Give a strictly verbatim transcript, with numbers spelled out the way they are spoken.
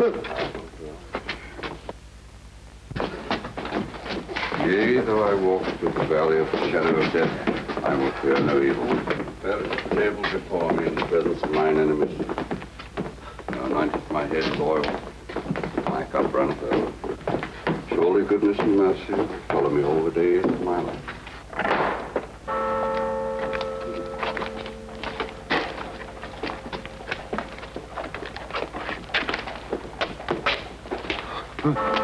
Yea, though I walk through the valley of the shadow of death, I will fear no evil. There is a table before me in the presence of mine enemies. Thou anointest my head with oil. My cup runneth over. Surely goodness and mercy will follow me all the days of my life. Huh.